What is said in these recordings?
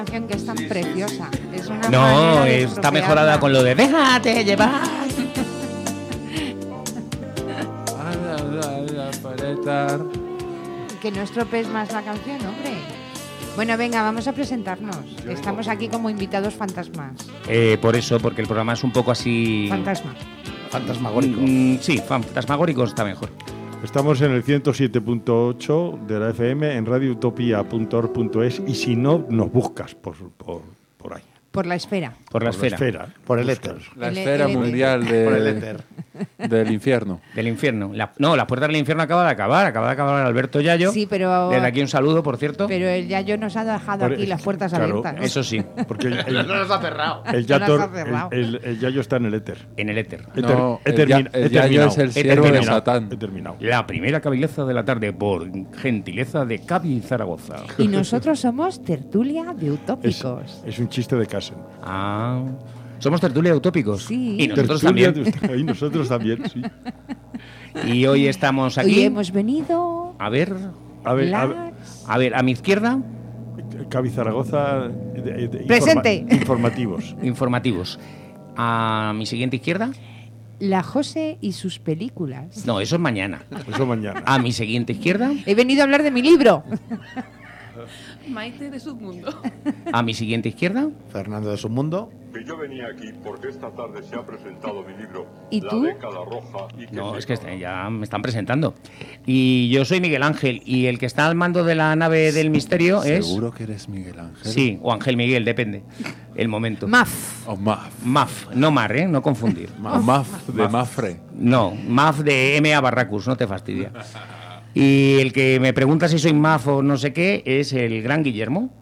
canción que es tan preciosa. Es una No, está mejorada con lo de déjate llevar. Que no estropees más la canción, hombre. Bueno, venga, vamos a presentarnos. Estamos aquí como invitados fantasmas. Por eso, porque el programa es un poco así... Fantasma. Fantasmagórico. Sí, fantasmagórico está mejor. Estamos en el 107.8 de la FM en radioutopia.org.es y si no, nos buscas por ahí. Por la esfera. Por la esfera. Por el éter. La esfera mundial Por el éter. del infierno. Del infierno. Las puertas del infierno acaba de acabar Alberto Yayo. Sí, pero... Desde aquí un saludo, por cierto. Pero el Yayo nos ha dejado aquí las puertas abiertas. ¿No? Eso sí. Porque No nos ha cerrado. el Yayo está en el éter. En el éter. No, el Yayo es el siervo de Satán. He terminado. La primera cabileza de la tarde por gentileza de Cabi Zaragoza. Y nosotros somos Tertulia de Utópicos. Es un chiste de Casen. Ah, somos tertulia de utópicos. Sí. Y nosotros Tertulia también. Y nosotros también, sí. Y hoy estamos aquí. Hoy hemos venido... A ver, a mi izquierda, Cabi Zaragoza. Presente. Informativos. A mi siguiente izquierda. La José y sus películas. No, eso es mañana. Eso mañana. A mi siguiente izquierda. He venido a hablar de mi libro. Maite de Submundo. A mi siguiente izquierda. Fernando de Submundo. Que yo venía aquí porque esta tarde se ha presentado mi libro ¿Y La tú? década roja y que No, se es que acaba. ya me están presentando. Y yo soy Miguel Ángel. Y el que está al mando de la nave del misterio es... ¿Seguro que eres Miguel Ángel? Sí, o Ángel Miguel, depende. El momento. Maf. O Maf. Maf, no Mar, no confundir. O Maf de Mafre. No, Maf de M.A. Barracus, no te fastidia. Y el que me pregunta si soy Maf o no sé qué es el gran Guillermo,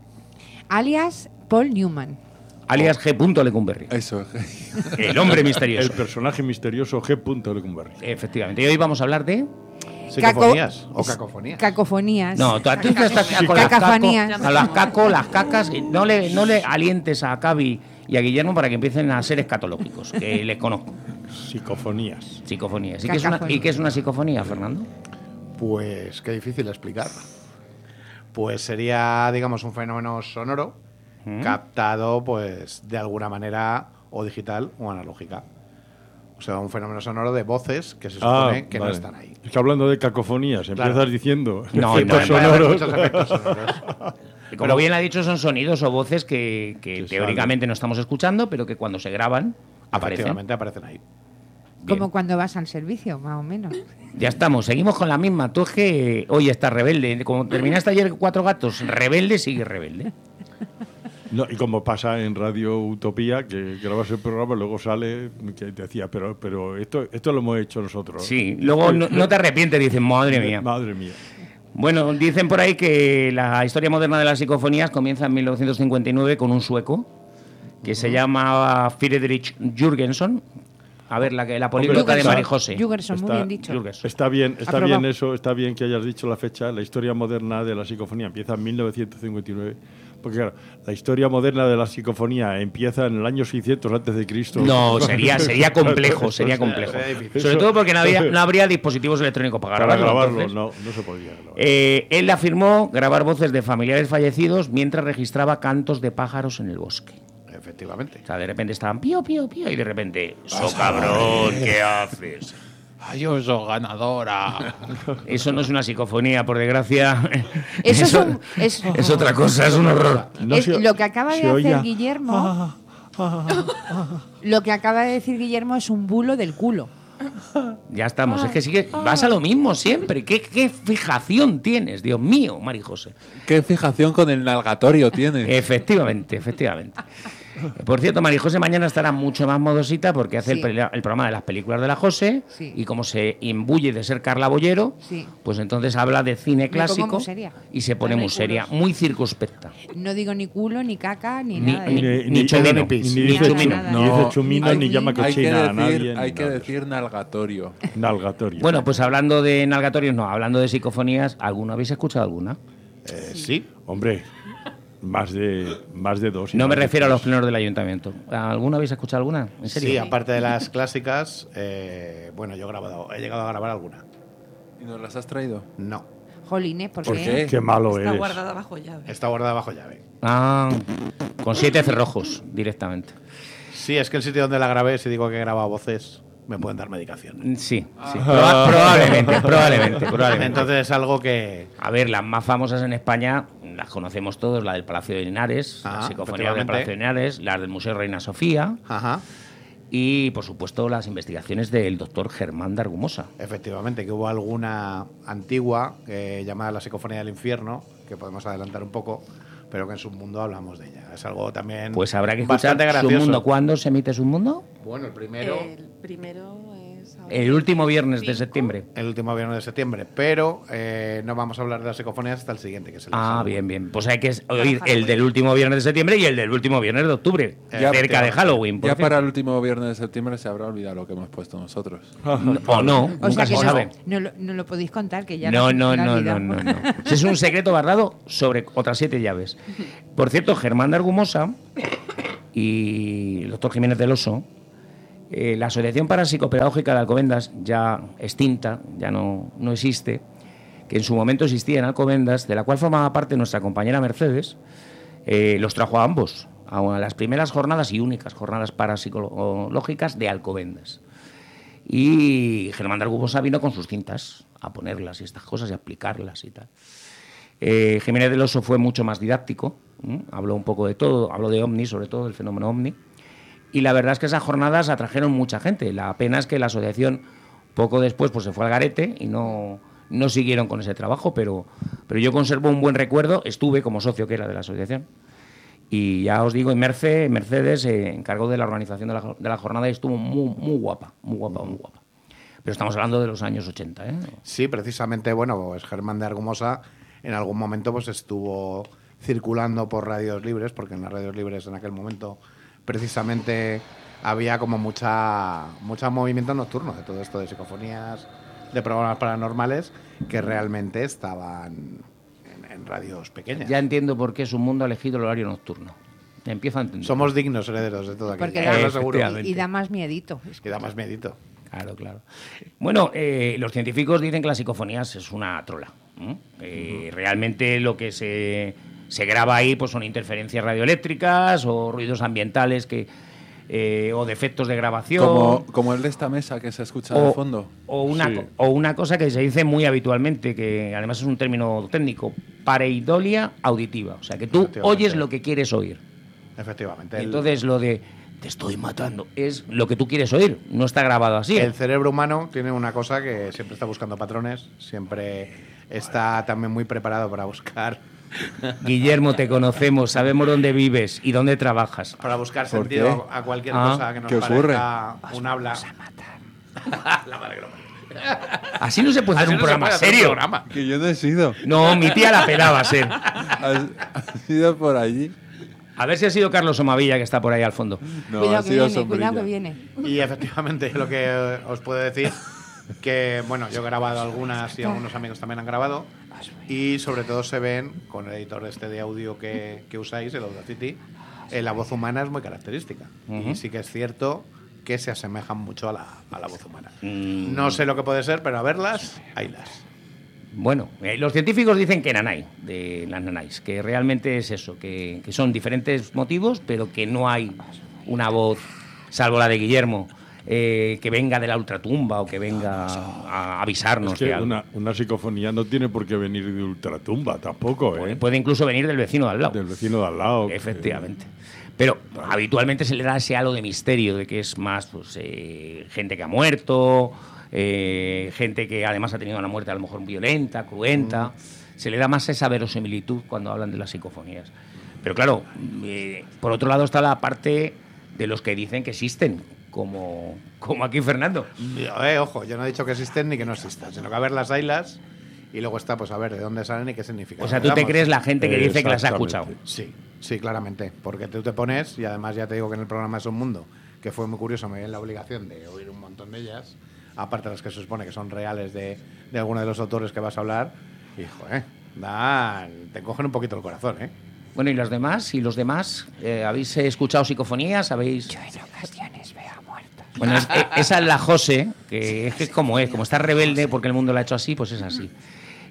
Alias Paul Newman. alias G. Lecumberri. Eso. El hombre El misterioso. personaje misterioso G. Lecumberri. Efectivamente. Y hoy vamos a hablar de... Psicofonías o cacofonías. Cacofonías. No, tú estás con las Cacafonías. caco, a las caco, las cacas. No le alientes a Cavi y a Guillermo para que empiecen a ser escatológicos, que les conozco. Psicofonías. Psicofonías. Cacafonías. ¿Y qué es una psicofonía, Fernando? Pues qué difícil explicar. Pues sería, digamos, un fenómeno sonoro captado, pues, de alguna manera o digital o analógica. O sea, un fenómeno sonoro de voces que se supone que no están ahí. Es que hablando de cacofonías, Claro. empiezas diciendo No, efectos no, Puede haber sonoros. muchos efectos sonoros. Y como bien ha dicho, son sonidos o voces que Que teóricamente no estamos escuchando, pero que cuando se graban aparecen. Efectivamente aparecen ahí. Bien. Como cuando vas al servicio, más o menos. Ya estamos, seguimos con la misma. Tú es que hoy estás rebelde. Como terminaste ayer Cuatro Gatos, rebelde, sigue rebelde. No, y como pasa en Radio Utopía, que grabas el programa, luego sale que te decía, pero esto lo hemos hecho nosotros. Sí, luego no te arrepientes, dicen, madre mía. Madre mía. Bueno, dicen por ahí que la historia moderna de las psicofonías comienza en 1959 con un sueco que se llama Friedrich Jürgenson. A ver, la políglota de María José. Jürgenson, muy bien dicho. Jürgenson. Está bien Aprobado. eso, está bien que hayas dicho la fecha. La historia moderna de la psicofonía empieza en 1959. Porque claro, la historia moderna de la psicofonía empieza en el año 600 antes de Cristo. No, sería complejo, sería complejo. Sobre todo porque no habría dispositivos electrónicos para Para grabarlo. grabarlo, entonces. no se podía grabar. Él afirmó grabar voces de familiares fallecidos mientras registraba cantos de pájaros en el bosque. Efectivamente. O sea, de repente estaban pío, pío, pío y de repente, ¡so cabrón! ¿Qué haces? ¡Ay, yo soy ganadora! Eso no es una psicofonía, por desgracia. Eso es otra cosa, es un horror. No es se- lo que acaba se de hacer oía. Guillermo. Lo que acaba de decir Guillermo es un bulo del culo. Ya estamos, es que sí que vas a lo mismo siempre. ¿Qué fijación tienes, Dios mío, Mari José? ¿Qué fijación con el nalgatorio tiene? Efectivamente. Por cierto, Mari José mañana estará mucho más modosita porque hace Sí. el programa de las películas de la José Sí. y como se imbuye de ser Carla Bollero, Sí. pues entonces habla de cine pongo clásico muy seria. y se pone muy seria, muy circunspecta. No digo ni culo, ni caca, ni Ni- nada. ni- ¿eh? chumino, ni pis. Ni ni dice chumino. nada. ni dice chumino, Hay- ni llama Hay que cochina a nadie. decir, hay ni que nada. decir nalgatorio. Nalgatorio. Bueno, pues hablando de nalgatorios, no, hablando de psicofonías, ¿alguna habéis escuchado alguna? Sí. Hombre, más de dos. y No me más de refiero a los tres. plenos del ayuntamiento. ¿Alguna habéis escuchado alguna? ¿En serio? Sí, aparte de las clásicas, bueno, he llegado a grabar alguna. ¿Y nos las has traído? No. Jolines, ¿por ¿Por qué? qué? Qué malo Está eres. guardada bajo llave. Está guardada bajo llave. Ah, con 7 cerrojos directamente. Sí, es que el sitio donde la grabé, si digo que he grabado voces, me pueden dar medicación. Sí, probablemente. Entonces es algo que... A ver, las más famosas en España las conocemos todos, la del Palacio de Linares, Ah, la psicofonía del efectivamente. Palacio de Linares, las del Museo Reina Sofía Ajá, y, por supuesto, las investigaciones del doctor Germán de Argumosa. efectivamente, que hubo alguna antigua llamada La Psicofonía del Infierno, que podemos adelantar un poco, pero que en Submundo hablamos de ella. Es algo también Pues habrá que escuchar bastante gracioso. Submundo. ¿Cuándo se emite Submundo? Bueno, el primero... El primero es... ahora El último viernes de 5. septiembre. El último viernes de septiembre, pero no vamos a hablar de las psicofonías hasta el siguiente, que es el Ah, sábado. bien. Pues hay que oír el del último viernes de septiembre y el del último viernes de octubre, cerca de Halloween. por Ya cierto. para el último viernes de septiembre se habrá olvidado lo que hemos puesto nosotros. O no, O nunca sea se que sabe. no lo podéis contar, que ya No. lo olvidamos. Eso es un secreto guardado sobre otras 7 llaves. Por cierto, Germán de Argumosa y el doctor Jiménez del Oso, la Asociación Parapsicopedagógica de Alcobendas, ya extinta, ya no existe, que en su momento existía en Alcobendas, de la cual formaba parte nuestra compañera Mercedes, los trajo a ambos, a las primeras jornadas y únicas jornadas parapsicológicas de Alcobendas. Y Germán de Argumosa vino con sus cintas a ponerlas y estas cosas y a aplicarlas y tal. Jiménez del Oso fue mucho más didáctico, habló un poco de todo, habló de OVNI, sobre todo del fenómeno OVNI, y la verdad es que esas jornadas atrajeron mucha gente. La pena es que la asociación poco después pues se fue al garete y no siguieron con ese trabajo, pero yo conservo un buen recuerdo, estuve como socio que era de la asociación. Y ya os digo, Mercedes se encargó de la organización de la jornada y estuvo muy guapa. Pero estamos hablando de los años 80, ¿eh? Sí, precisamente, bueno, pues Germán de Argumosa en algún momento pues estuvo circulando por radios libres, porque en las radios libres en aquel momento precisamente había como mucha movimiento nocturno de todo esto de psicofonías, de programas paranormales que realmente estaban en radios pequeñas. Ya entiendo por qué Submundo ha elegido el horario nocturno. Empiezo a entender. Somos dignos herederos de todo aquello. Porque ya da, lo seguro. efectivamente. y da más miedito. Y da más miedito. Claro. Bueno, los científicos dicen que las psicofonías es una trola. Realmente lo que se graba ahí pues son interferencias radioeléctricas o ruidos ambientales o defectos de grabación. Como el de esta mesa que se escucha de fondo. O una cosa que se dice muy habitualmente, que además es un término técnico, pareidolia auditiva. O sea, que tú oyes lo que quieres oír. Efectivamente. Entonces lo de te estoy matando es lo que tú quieres oír, no está grabado así. El cerebro humano tiene una cosa que siempre está buscando patrones, siempre está también muy preparado para buscar Guillermo, te conocemos, sabemos dónde vives y dónde trabajas. para buscar ¿Por sentido qué? a cualquier cosa que nos ¿qué ocurre? parezca un habla. La madre que lo parió. Así no se puede hacer un programa serio. Que yo no he sido. No, mi tía la pelaba, ser. ¿Has sido por allí? A ver si ha sido Carlos Omavilla que está por ahí al fondo. No, cuidado ha que sido viene, cuidado que Sombrilla. viene. Y efectivamente lo que os puedo decir que bueno, yo he grabado algunas y algunos amigos también han grabado y sobre todo se ven con el editor este de audio que usáis, el Audacity, la voz humana es muy característica y sí que es cierto que se asemejan mucho a la voz humana. No sé lo que puede ser, pero a verlas, haylas. Bueno, los científicos dicen que nanay, de las nanáis, que realmente es eso, que son diferentes motivos, pero que no hay una voz, salvo la de Guillermo, que venga de la ultratumba o que venga a avisarnos. Es que de algo. una psicofonía no tiene por qué venir de ultratumba tampoco, ¿eh? Puede incluso venir del vecino de al lado. Del vecino de al lado. Efectivamente. Pero habitualmente se le da ese halo de misterio, de que es más pues, gente que ha muerto, gente que además ha tenido una muerte a lo mejor violenta, cruenta. Se le da más esa verosimilitud cuando hablan de las psicofonías. Pero claro, por otro lado está la parte de los que dicen que existen, como aquí Fernando. Ojo, yo no he dicho que existen ni que no existan, sino que a verlas, haylas y luego está pues a ver de dónde salen y qué significan. O sea, tú te crees la gente que dice que las ha escuchado. Sí, sí, claramente. Porque tú te pones, y además ya te digo que en el programa Es un Mundo, que fue muy curioso, me dio la obligación de oír un montón de ellas, aparte de las que se supone que son reales de alguno de los autores que vas a hablar, y joder, te cogen un poquito el corazón, ¿eh? Bueno, ¿y los demás? ¿Habéis escuchado psicofonías? ¿Habéis...? Yo en ocasiones veo a muertos. Bueno, esa es la José, que es como está rebelde porque el mundo la ha hecho así, pues es así.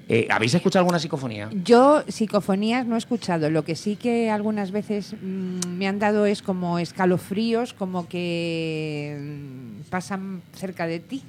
¿Habéis escuchado alguna psicofonía? Yo psicofonías no he escuchado. Lo que sí que algunas veces me han dado es como escalofríos, como que pasan cerca de ti.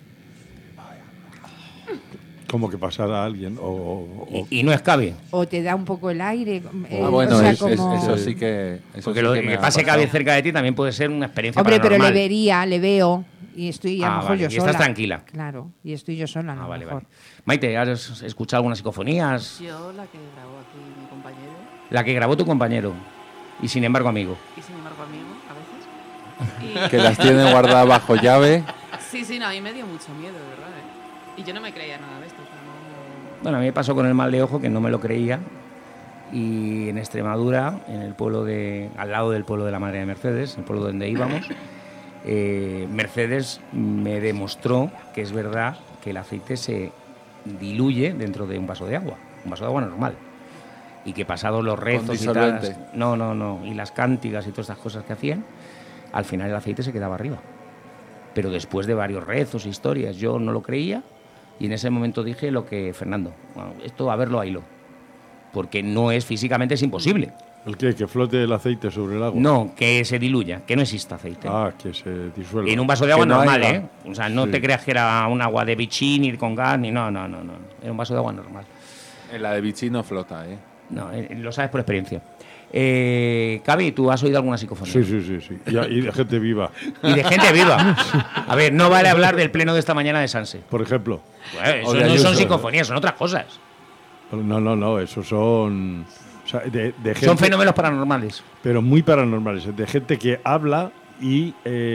Como que pasara alguien Y no escabe. O te da un poco el aire. Bueno, o sea, eso sí que... Porque lo de que pase cabe cerca de ti también puede ser una experiencia Hombre, pero paranormal. le veo. Y estoy a lo mejor vale, yo y sola. estás tranquila. Claro, y estoy yo sola a lo Vale, mejor. vale. Maite, ¿has escuchado algunas psicofonías? Yo, la que grabó aquí mi compañero, La que grabó tu compañero. Y sin embargo, amigo. y sin embargo amigo, a veces. Que las tiene guardadas bajo llave. Sí, no, a mí me dio mucho miedo, de verdad. Y yo no me creía nada de esto. O sea, no... Bueno, a mí me pasó con el mal de ojo que no me lo creía. Y en Extremadura, en el pueblo al lado del pueblo de la Madre de Mercedes, el pueblo donde íbamos, Mercedes me demostró que es verdad que el aceite se diluye dentro de un vaso de agua normal. Y que pasados los rezos y disolvente. tal, no, y las cántigas y todas estas cosas que hacían, al final el aceite se quedaba arriba. Pero después de varios rezos, historias, yo no lo creía y en ese momento dije lo que Fernando, bueno, esto a verlo, haylo. Porque no es físicamente, es imposible. ¿El qué? ¿Que flote el aceite sobre el agua? No, que se diluya, que no exista aceite. Ah, que se disuelva. En un vaso de agua Que no normal, haya. ¿eh? O sea, no Sí. te creas que era un agua de bichín ni con gas, ni no. Era un vaso de agua normal. En la de Vichy no flota, ¿eh? No, lo sabes por experiencia. Cavi, ¿tú has oído alguna psicofonía? Sí. Y de gente viva. Y de gente viva. A ver, no vale hablar del pleno de esta mañana de Sanse. Por ejemplo. Eso O de no Ayuso. son psicofonías, son otras cosas. No, esos son... O sea, de gente, Son fenómenos paranormales. pero muy paranormales. De gente que habla y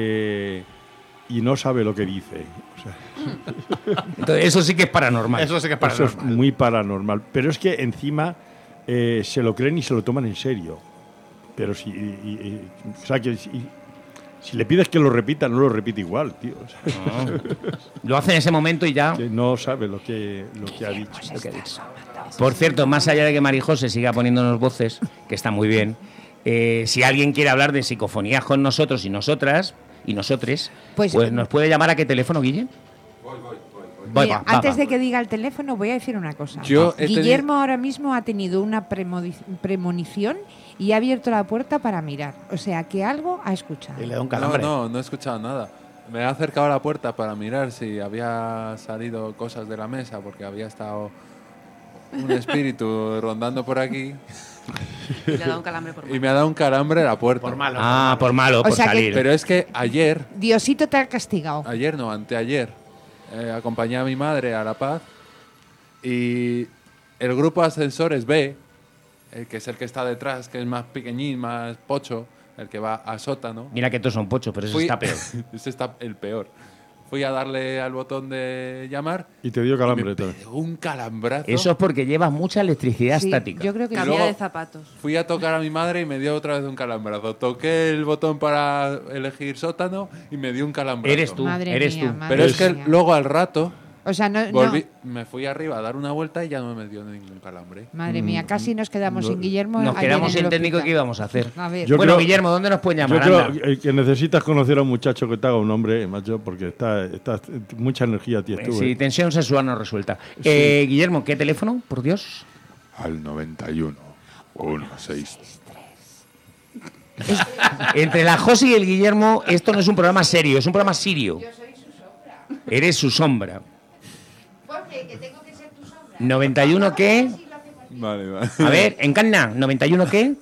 no sabe lo que dice. O sea, Entonces, eso sí que es paranormal. Eso sí que es eso es paranormal. muy paranormal. Pero es que encima se lo creen y se lo toman en serio. Pero o sea, que si le pides que lo repita, no lo repite igual, tío. O sea, No. Lo hace en ese momento y ya. que no sabe lo que ha dicho. Por cierto, más allá de que Marijose siga poniéndonos voces, que está muy bien, si alguien quiere hablar de psicofonías con nosotros y nosotras y nosotres, Pues- pues nos puede llamar. ¿A qué teléfono, Guille? Voy, Mira, va, antes va. de que diga el teléfono, voy a decir una cosa. Yo he Guillermo ahora mismo ha tenido una premonición y ha abierto la puerta para mirar. O sea, que algo ha escuchado. Y le da un calambre. No he escuchado nada. Me he acercado a la puerta para mirar si había salido cosas de la mesa, porque había estado un espíritu rondando por aquí Y le ha dado un calambre por y me ha dado un calambre a la puerta. Por malo. Ah, por malo, O por sea que- salir. Pero es que ayer Diosito te ha castigado. no, anteayer, acompañé a mi madre a La Paz y el grupo Ascensores B, que es el que está detrás, que es más pequeñín, más pocho, el que va a sótano. Mira que todos son pochos, pero eso está peor. Ese está el peor. Fui a darle al botón de llamar Y te dio y calambre me también. pegó un calambrazo. Eso es porque llevas mucha electricidad Sí, estática. yo creo que Cambia luego- de zapatos. Fui a tocar a mi madre y me dio otra vez un calambrazo. Toqué el botón para elegir sótano y me dio un calambrazo. Eres tú, Madre eres mía, tú. madre Pero es que mía. luego al rato O sea, no, volví, me fui arriba a dar una vuelta y ya no me dio ningún calambre. madre mía, casi nos quedamos sin Guillermo. Nos ayer quedamos en sin el técnico. hospital. ¿Qué íbamos a hacer? A ver, Yo Bueno, creo- Guillermo, ¿dónde nos pueden Yo llamar? creo Anda. que necesitas conocer a un muchacho que te haga un hombre, macho, porque está mucha energía tienes tú. Sí, ¿eh? tensión sexual no resuelta. Guillermo, ¿qué teléfono? Por Dios. Al 91 16. Entre la Josi y el Guillermo, esto no es un programa serio, es un programa sirio. Yo soy su sombra. Eres su sombra. ¿por qué? ¿Que tengo que ser tu sombra? ¿91 qué? Vale. A ver, encarna, ¿91 qué?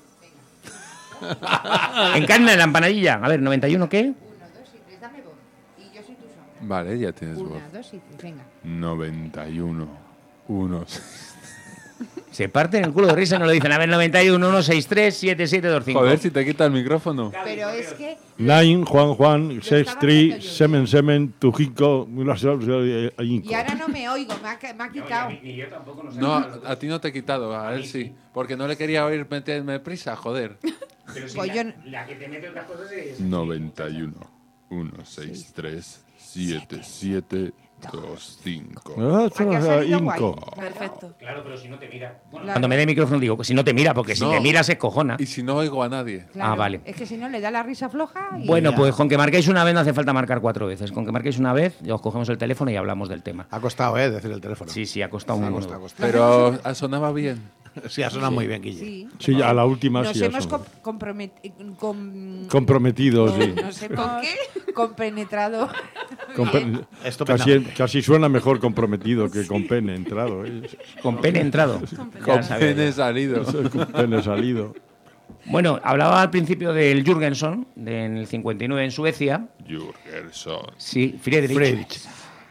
Encarna la empanadilla. A ver, ¿91 qué? 1, 2 y 3, dame voz. Y yo soy tu sombra. Vale, ya tienes 1, voz. 2 y 3, venga. 91 1. Se parten el culo de risa y no lo dicen. A ver, 91 163 7725. Joder, si te quita el micrófono. Pero es que... Nine, Juan, Sex, estaba Tree, haciendo yo. Semen, Tujico, Y ahora no me oigo, me ha quitado. No, a ti no te he quitado, a él sí. Porque no le quería oír meterme prisa, joder. Pues yo... La que te mete otras cosas es... 91 1637725. Esto Aquí ha es salido Inco. Perfecto. Claro, pero si no te mira. Claro. Cuando me dé el micrófono digo, si no te mira, porque si No. te mira se cojona. Y si no oigo a nadie. Claro, Ah, vale. Es que si no le da la risa floja y Bueno, Ya. pues con que marquéis una vez no hace falta marcar 4 veces. Con que marquéis una vez, ya os cogemos el teléfono y hablamos del tema. Ha costado, decir el teléfono. Sí, sí, ha costado Ha un costado, ha huevo. costado. Pero sonaba bien. Sí, ha sonado muy bien, Guille. sí. Sí, a la última Nos sí. hemos eso. Comprometidos, sí. Nos hemos compenetrado. Compen- Estupendamente. casi suena mejor comprometido que con pene entrado. Con pene entrado. Con Ya sabía pene yo. salido. Con pene salido. Bueno, hablaba al principio del Jürgenson, en el 59 en Suecia. Jürgenson. Sí, Friedrich.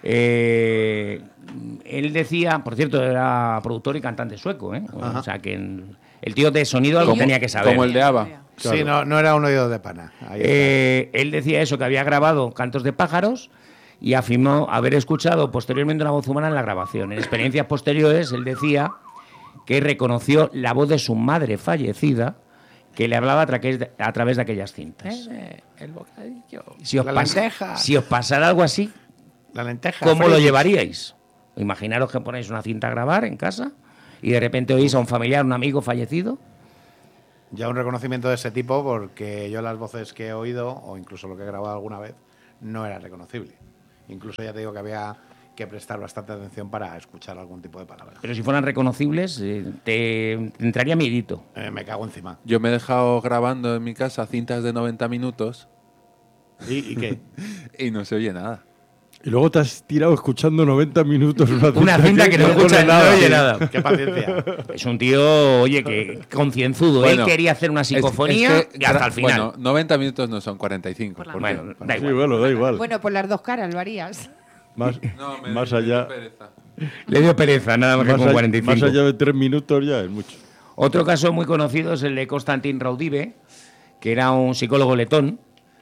Él decía, por cierto, era productor y cantante sueco, ¿eh? O sea que el tío de sonido algo tenía que saber. Como el de ABBA. Sí, no era un oído de pana. Ahí está. Él decía eso, que había grabado Cantos de pájaros y afirmó haber escuchado posteriormente una voz humana en la grabación. En experiencias posteriores, él decía que reconoció la voz de su madre fallecida que le hablaba a través de aquellas cintas. El bocadillo. Si os, La pas- lenteja. si os pasara algo así, La lenteja. ¿cómo lo Friedrich. llevaríais? Imaginaros que ponéis una cinta a grabar en casa y de repente oís a un familiar, un amigo fallecido. Ya un reconocimiento de ese tipo, porque yo las voces que he oído, o incluso lo que he grabado alguna vez, no era reconocible. Incluso ya te digo que había que prestar bastante atención para escuchar algún tipo de palabra. Pero si fueran reconocibles, te entraría miedito. Me cago encima. Yo me he dejado grabando en mi casa cintas de 90 minutos ¿Y qué? y no se oye nada. Y luego te has tirado escuchando 90 minutos Una cinta que no pone escucha, no oye nada. Qué paciencia. Es un tío, oye, que concienzudo. Bueno, Él quería hacer una psicofonía es que y hasta el final. Bueno, 90 minutos no son 45. Por la porque- Bueno, da Sí, igual. bueno, da igual. Bueno, por las dos caras lo harías. Más, No, más allá, pereza. Le dio pereza, nada más que más, con a- 45. más allá de 3 minutos ya es mucho. Otro caso muy conocido es el de Konstantin Raudive, que era un psicólogo letón,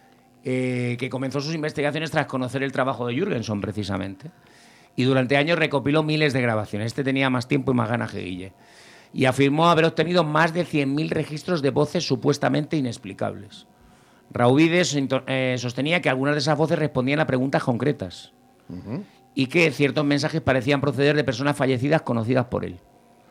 que comenzó sus investigaciones tras conocer el trabajo de Jürgenson, precisamente. Y durante años recopiló miles de grabaciones. Este tenía más tiempo y más ganas que Guille. Y afirmó haber obtenido más de 100.000 registros de voces supuestamente inexplicables. Raudive sostenía que algunas de esas voces respondían a preguntas concretas y que ciertos mensajes parecían proceder de personas fallecidas conocidas por él.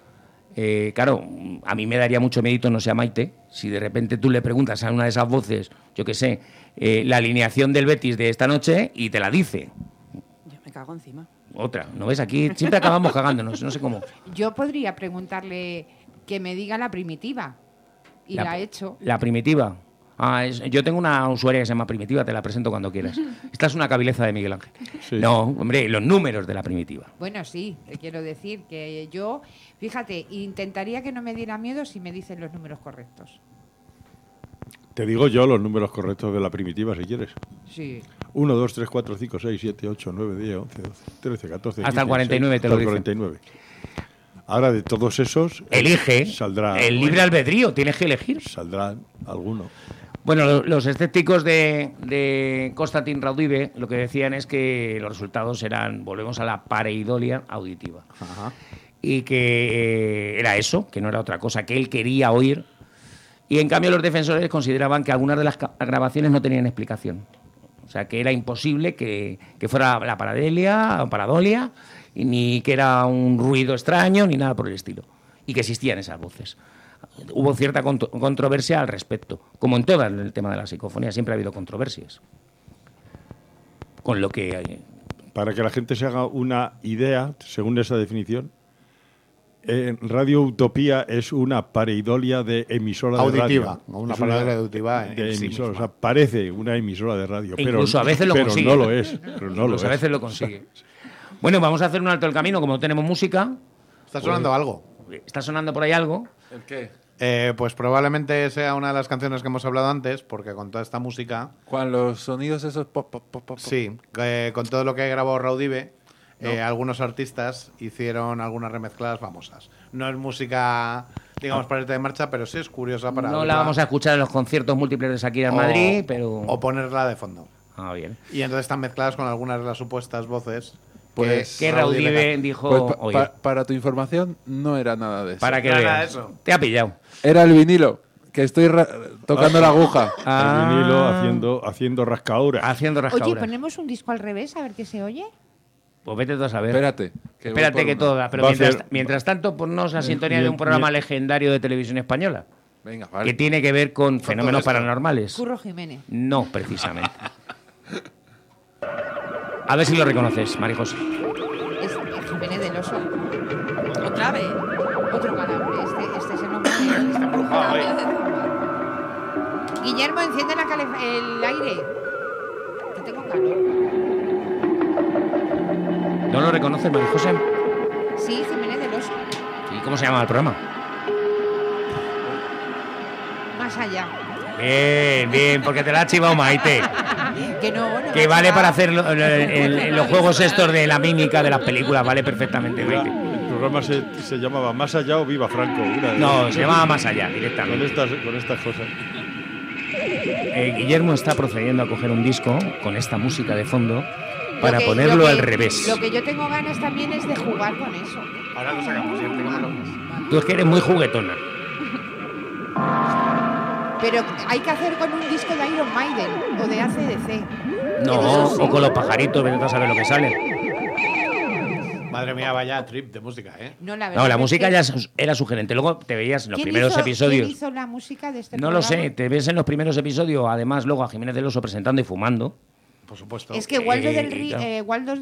Claro, a mí me daría mucho mérito, no sea Maite, si de repente tú le preguntas a una de esas voces, yo qué sé, la alineación del Betis de esta noche y te la dice. Yo me cago encima. Otra, ¿no ves? Aquí siempre acabamos cagándonos, no sé cómo. Yo podría preguntarle que me diga la primitiva. Y la he hecho. La primitiva. Yo tengo una usuaria que se llama Primitiva, te la presento cuando quieras. Esta es una cabileza de Miguel Ángel. Sí. No, hombre, los números de la primitiva. Bueno, sí, te quiero decir que yo, fíjate, intentaría que no me diera miedo si me dicen los números correctos. Te digo yo los números correctos de la primitiva, si quieres. Sí. 1, 2, 3, 4, 5, 6, 7, 8, 9, 10, 11, 12, 13, 14, Hasta el 15, 49 te lo hasta el dicen. 49. Ahora, de todos esos... Elige. Saldrá... El libre albedrío, tienes que elegir. Saldrán alguno. Bueno, los escépticos de Konstantin Raudive lo que decían es que los resultados eran, volvemos a la pareidolia auditiva. Ajá. Y que era eso, que no era otra cosa, que él quería oír. Y en cambio los defensores consideraban que algunas de las grabaciones no tenían explicación. O sea, que era imposible que fuera la paradolia, y ni que era un ruido extraño, ni nada por el estilo. Y que existían esas voces. Hubo cierta controversia al respecto. Como en todo el tema de la psicofonía, siempre ha habido controversias. Con lo que... Para que la gente se haga una idea, según esa definición, Radio Utopía es una pareidolia de emisora Auditiva, de radio. una Es pareidolia auditiva de en sí emisora, misma. o sea, parece una emisora de radio, pero, Incluso a veces lo pero consigue. no lo es. Pero no lo Incluso a es. veces lo consigue. Bueno, vamos a hacer un alto del camino, como no tenemos música. ¿Está sonando algo? Está sonando por ahí algo. ¿El qué? Pues probablemente sea una de las canciones que hemos hablado antes, porque con toda esta música, Juan, los sonidos esos pop, pop, pop, pop. sí, con todo lo que grabó Raudive, algunos artistas hicieron algunas remezcladas famosas. No es música, digamos, para irte de marcha, pero sí es curiosa para No verla la vamos a escuchar en los conciertos múltiples de Shakira en o- Madrid, pero... o ponerla de fondo. Ah, bien. Y entonces están mezcladas con algunas de las supuestas voces. Pues- Que Raudive dijo... Pues oye, para tu información, no era nada de eso. para que Nada, veas. eso. Te ha pillado. Era el vinilo Que estoy tocando la aguja. El vinilo haciendo rascaduras. Haciendo rascaduras. Oye, ponemos un disco al revés a ver qué se oye. Pues vete tú a saber. Espérate. Espérate que todo. Pero mientras tanto, ponnos la sintonía de un programa bien. legendario de televisión española. Venga, vale. Que tiene que ver con fenómenos esto. paranormales. Curro Jiménez. No, precisamente. A ver si lo reconoces, María José. Es Jiménez del Oso. Otra vez. Otro calambre. Este se nos muere. Está embrujado. Guillermo, enciende el aire. Que tengo calor. ¿No lo reconoces, María José? Sí, Jiménez del Oso. ¿Y cómo se llama el programa? Más allá. Bien, bien, porque te la ha chivado Maite. Que no, no Que me vale ha para chivado. hacer los juegos estos de la mímica de las películas, vale perfectamente, Maite. El programa se llamaba Más allá o Viva Franco. No, se llamaba Más allá, Con directamente. estas cosas. Guillermo está procediendo a coger un disco con esta música de fondo Lo para que- ponerlo lo que- al revés. Lo que yo tengo ganas también es de jugar con eso. Ahora lo sacamos. Tú es que eres muy juguetona. Pero hay que hacer con un disco de Iron Maiden o de AC/DC. No, Que eso sí. o con los pajaritos, vete tú a saber lo que sale. Madre mía, vaya trip de música, ¿eh? No, la, No, verdad la es música que- ya era sugerente. Luego te veías en los ¿Quién primeros hizo- episodios. ¿Quién hizo la música de este No lo programa? sé, te ves en los primeros episodios, además luego a Jiménez del Oso presentando y fumando. Por supuesto. Es que Waldo del claro. Waldo